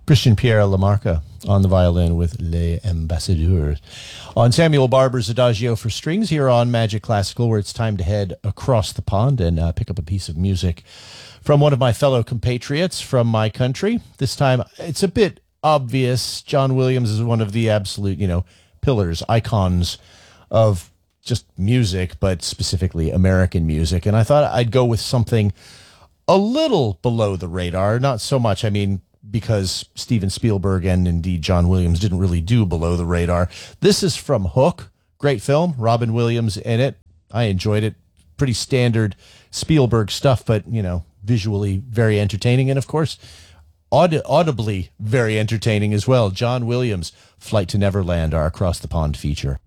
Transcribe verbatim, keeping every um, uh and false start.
Christian Pierre Lamarca on the violin with Les Ambassadeurs. On Samuel Barber's Adagio for Strings here on Magic Classical, where it's time to head across the pond and uh, pick up a piece of music from one of my fellow compatriots from my country. This time, it's a bit obvious. John Williams is one of the absolute, you know, pillars, icons of just music, but specifically American music. And I thought I'd go with something a little below the radar. Not so much, I mean, because Steven Spielberg and indeed John Williams didn't really do below the radar. This is from Hook. Great film. Robin Williams in it. I enjoyed it. Pretty standard Spielberg stuff, but, you know, visually very entertaining. And, of course, aud- audibly very entertaining as well. John Williams, Flight to Neverland, our Across the Pond feature.